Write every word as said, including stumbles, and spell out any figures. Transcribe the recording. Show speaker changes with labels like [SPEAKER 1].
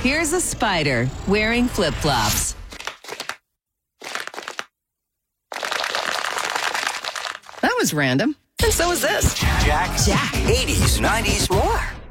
[SPEAKER 1] Here's a spider wearing flip-flops. That was random. And so is this.
[SPEAKER 2] Jack.
[SPEAKER 1] Jack.
[SPEAKER 2] eighties, nineties, more.